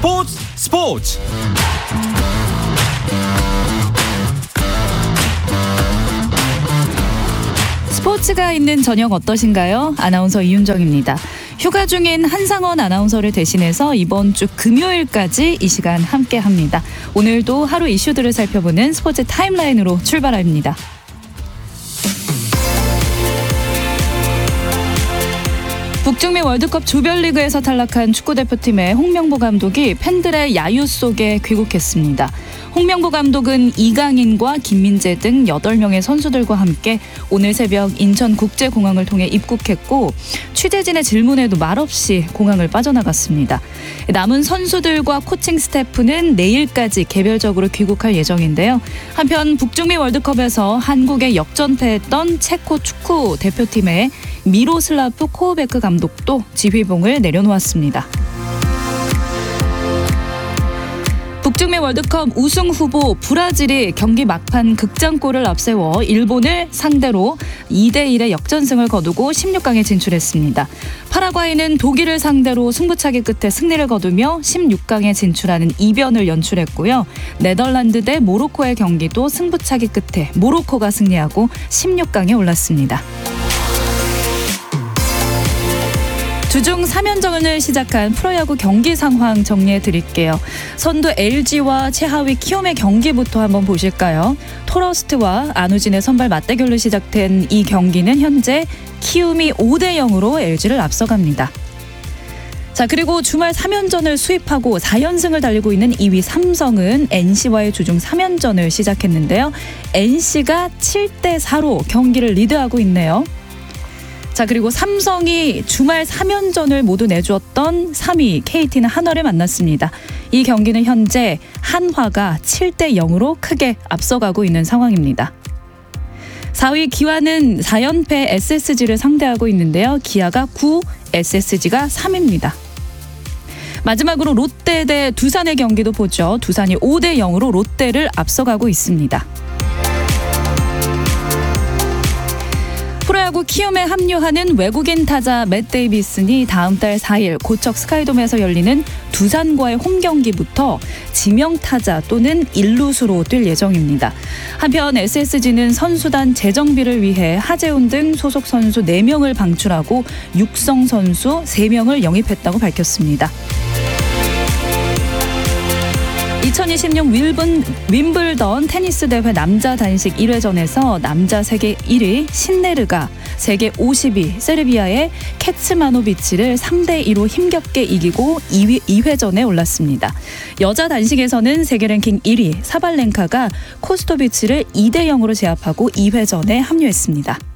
스포츠. 스포츠가 있는 저녁 어떠신가요? 아나운서 이윤정입니다. 휴가 중인 한상원 아나운서를 대신해서 이번 주 금요일까지 이 시간 함께합니다. 오늘도 하루 이슈들을 살펴보는 스포츠 타임라인으로 출발합니다. 북중미 월드컵 조별리그에서 탈락한 축구대표팀의 홍명보 감독이 팬들의 야유 속에 귀국했습니다. 홍명보 감독은 이강인과 김민재 등 8명의 선수들과 함께 오늘 새벽 인천국제공항을 통해 입국했고 취재진의 질문에도 말없이 공항을 빠져나갔습니다. 남은 선수들과 코칭 스태프는 내일까지 개별적으로 귀국할 예정인데요. 한편 북중미 월드컵에서 한국에 역전패했던 체코 축구 대표팀의 미로슬라프 코우베크 감독도 지휘봉을 내려놓았습니다. 북중미 월드컵 우승 후보 브라질이 경기 막판 극장골을 앞세워 일본을 상대로 2대1의 역전승을 거두고 16강에 진출했습니다. 파라과이는 독일을 상대로 승부차기 끝에 승리를 거두며 16강에 진출하는 이변을 연출했고요. 네덜란드 대 모로코의 경기도 승부차기 끝에 모로코가 승리하고 16강에 올랐습니다. 주중 3연전을 시작한 프로야구 경기 상황 정리해 드릴게요. 선두 LG와 최하위 키움의 경기부터 한번 보실까요? 토러스트와 안우진의 선발 맞대결로 시작된 이 경기는 현재 키움이 5대0으로 LG를 앞서갑니다. 자, 그리고 주말 3연전을 수입하고 4연승을 달리고 있는 2위 삼성은 NC와의 주중 3연전을 시작했는데요. NC가 7대4로 경기를 리드하고 있네요. 자, 그리고 삼성이 주말 3연전을 모두 내주었던 3위 KT는 한화를 만났습니다. 이 경기는 현재 한화가 7대0으로 크게 앞서가고 있는 상황입니다. 4위 기아는 4연패 SSG를 상대하고 있는데요. 기아가 9, SSG가 3입니다. 마지막으로 롯데 대 두산의 경기도 보죠. 두산이 5대0으로 롯데를 앞서가고 있습니다. 프로야구 키움에 합류하는 외국인 타자 맷 데이비슨이 다음 달 4일 고척 스카이돔에서 열리는 두산과의 홈경기부터 지명타자 또는 일루수로 뛸 예정입니다. 한편 SSG는 선수단 재정비를 위해 하재훈 등 소속 선수 4명을 방출하고 육성 선수 3명을 영입했다고 밝혔습니다. 2026 윈블던 테니스 대회 남자 단식 1회전에서 남자 세계 1위 신네르가 세계 50위 세르비아의 케츠마노비치를 3대2로 힘겹게 이기고 2회전에 올랐습니다. 여자 단식에서는 세계 랭킹 1위 사발렌카가 코스토비치를 2대0으로 제압하고 2회전에 합류했습니다.